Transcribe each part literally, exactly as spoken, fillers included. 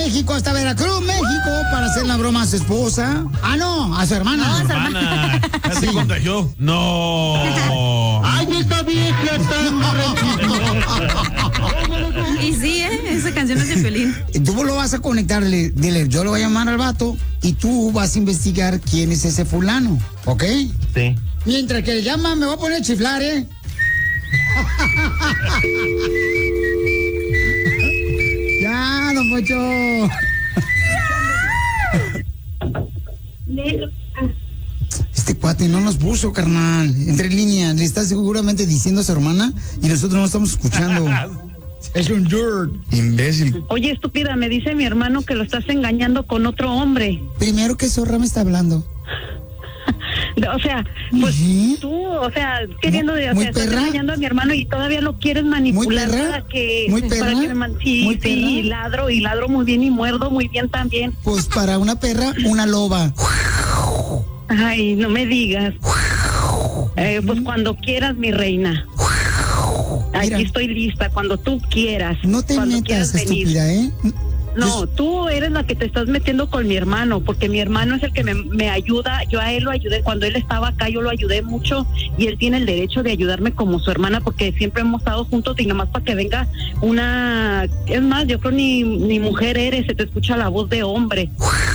México hasta Veracruz, México, para hacer la broma a su esposa. Ah, no, a su hermana. No, a su hermana. ¿Ya se contagió? No. Ay, esta vieja está. Y sí, ¿eh? Esa canción es de Pelín. Tú lo vas a conectar, dile, dile, yo lo voy a llamar al vato y tú vas a investigar quién es ese fulano, ¿ok? Sí. Mientras que le llama, me voy a poner a chiflar, ¿eh? Ya, don Pocho. Este cuate no nos puso, carnal. Entre líneas, le está seguramente diciendo a su hermana y nosotros no estamos escuchando. Es un dirt, imbécil. Oye, estúpida, me dice mi hermano que lo estás engañando con otro hombre. Primero, ¿qué zorra me está hablando? O sea, pues ¿Sí? tú, o sea, queriendo, ¿Muy- o muy sea, estás perra? engañando a mi hermano y todavía lo quieres manipular. ¿Muy perra? Para que, ¿Muy para perra? que me man- sí, ¿Muy sí, perra? y ladro, y ladro muy bien y muerdo muy bien también. Pues para una perra, una loba. Ay, no me digas. Eh, pues cuando quieras, mi reina. Aquí Mira. estoy lista, cuando tú quieras. No te cuando metas, quieras venir. estúpida, ¿eh? No, Yo- tú eres la que te estás metiendo con mi hermano, porque mi hermano es el que me, me ayuda. Yo a él lo ayudé cuando él estaba acá, yo lo ayudé mucho y él tiene el derecho de ayudarme como su hermana, porque siempre hemos estado juntos y nomás para que venga una... Es más, yo creo ni, ni mujer eres, se te escucha la voz de hombre.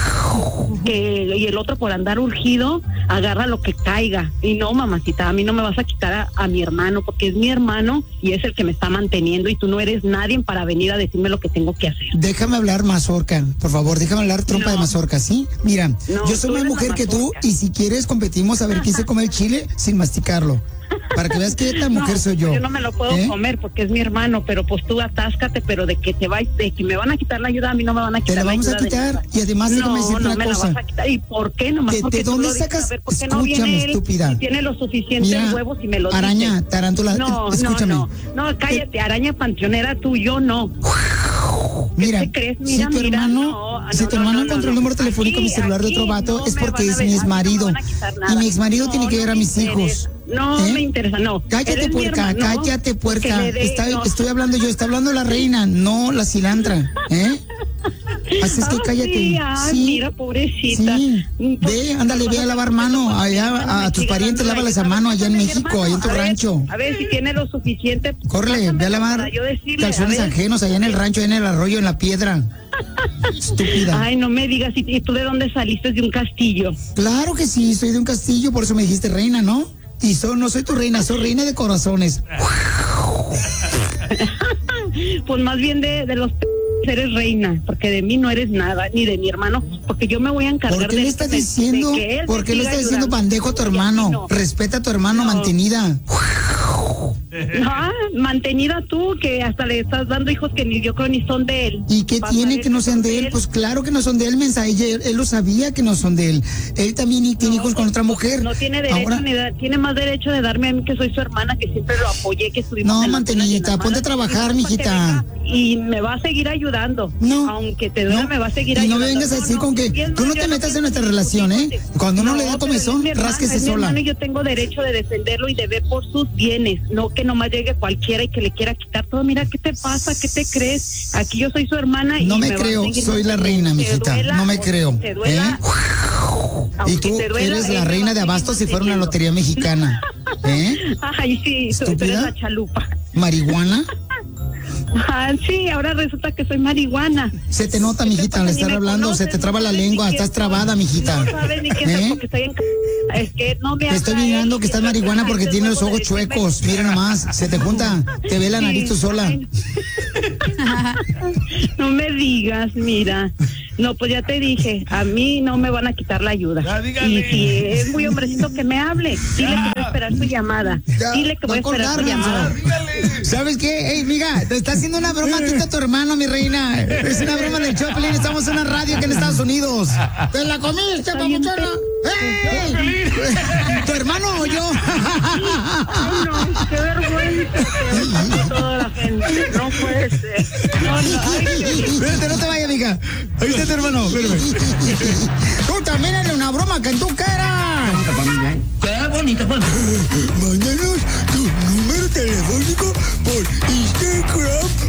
Que, y el otro por andar urgido, agarra lo que caiga. Y no, mamacita, a mí no me vas a quitar a, a mi hermano, porque es mi hermano y es el que me está manteniendo y tú no eres nadie para venir a decirme lo que tengo que hacer. Déjame hablar, mazorca, por favor, déjame hablar, trompa No. de mazorca, ¿sí? Mira, No, yo soy tú más eres la mujer que tú mazorca. y si quieres competimos a ver quién se come el chile sin masticarlo. Para que veas qué tan mujer No, soy yo. Yo no me lo puedo ¿Eh? comer porque es mi hermano, pero pues tú atáscate, pero de que te va, de que me van a quitar la ayuda, a mí no me van a Te quitar la vamos a ayuda de quitar nada. y además déjame no, decirte no una me cosa. la vas a quitar. ¿Y por qué? Nomás ¿De- porque de tú dónde lo dices, sacas? a ver, ¿por qué no Escúchame, viene él? estúpida. Si tiene los suficientes Mira, huevos y me lo araña, dice. tarántula, No, escúchame. no, no, no, cállate, araña panteonera, tú, yo no. Mira, te crees? Mira, si tu mira, hermano, no, si no, tu no, hermano no, encontró no, el número no. telefónico en mi Aquí, celular de otro aquí vato, no es me porque van a es ver, mi a mí no me exmarido. van a quitar Y nada. mi exmarido No, tiene que no ver a me mis interesa. hijos. No ¿Eh? me interesa, no. Cállate, Eres mi puerca, hermano, cállate, que puerca. le dé- Está- no. Estoy hablando yo, está hablando la reina, no la cilantra, ¿eh? Así es que Ah, cállate. Sí, ah, Sí. mira, pobrecita. Sí. Mm, pues, Ve, ándale, ve a lavar mano. Allá a tus parientes, lávalas a mano allá en México, allá en tu A ver, rancho. A ver si tiene lo suficiente. Córrele, ve a pásamelo lavar para yo decirle, calzones a ver. ajenos allá en el rancho, allá en el arroyo, en la piedra. Estúpida. Ay, no me digas, ¿y y tú de dónde saliste? De un castillo. Claro que sí, soy de un castillo, por eso me dijiste reina, ¿no? Y so- no soy tu reina, soy reina de corazones. Pues más bien de, de los p- eres reina, porque de mí no eres nada, ni de mi hermano, porque yo me voy a encargar ¿Por qué de le esto, estás de- diciendo? de que él ¿Por me qué le siga estás diciendo ayudando. pandejo a tu Y a ti hermano? no. Respeta a tu hermano, No. mantenida. Ah, mantenida tú, que hasta le estás dando hijos que ni yo creo ni son de él. ¿Y qué Vas a tiene ver que no sean de él? él. Pues claro que no son de él, mensaje. Él, él lo sabía que no son de él. Él también tiene hijos con otra mujer. No tiene derecho, Ahora, ni da- tiene más derecho de darme a mí que soy su hermana, que siempre lo apoyé, que estuvimos No, en la mantenidita, cena y en la ponte a mano, trabajar, y para que mijita. venga Y me va a seguir ayudando. No, Aunque te duele, no, me va a seguir y no ayudando. me vengas a decir con que y es tú más, no yo te metas quiero en nuestra que relación, tus ¿eh? hijos te- Cuando uno No, le da pero comezón, es mi hermano, rásquese es mi sola. hermano y yo tengo derecho de defenderlo y de ver por sus bienes, no que nomás llegue cualquiera y que le quiera quitar todo. Mira, ¿qué te pasa? ¿Qué te crees? Aquí yo soy su hermana y No me va a creo, seguir soy la manteniendo. reina, Te mijita, duela no me o creo, te duela, ¿eh? Y aunque tú te duela, eres él la me reina va de a abasto si seguir fuera una manteniendo. lotería mexicana, ¿eh? Ay, sí, tú, tú eres ¿Estúpida? la chalupa. ¿Marihuana? Ah, sí, ahora resulta que soy marihuana. Se te nota, ¿Qué te mijita, pasa? al Ni estar me hablando, conoces, se te no traba la sabes ni lengua, quién estás soy. trabada, mijita. No sabes ni qué soy ¿Eh? porque estoy en... Es que no me Te estoy hagas mirando eso, que estás yo marihuana soy porque de tienes los huevo ojos de decirme- chuecos. Mira nomás, se te junta, te ve la Sí. nariz tú sola. Ay. No me digas, mira. No, pues ya te dije, a mí no me van a quitar la ayuda. Ya, dígale. Y si es muy hombrecito que me hable, dile que voy a esperar su llamada. Ya, Dile que voy a va a esperar su colgar, llamada. menso. ¿Sabes qué? Ey, miga, te está haciendo una broma a tu hermano, mi reina. Es una broma del Choplin, estamos en una radio aquí en Estados Unidos. ¿Te la comiste, Está bien, papuchona? ¡Ey! ¿Tu hermano o yo? Ay, no, qué vergüenza. Te hace toda la gente. No puede ser. No, no, ay, qué- Espérate, no te vayas, mija. Ahí está tu hermano, espérame. Tú también eres una broma que tú quieras. Qué bonito, pues. Mándanos tu número telefónico por Instagram.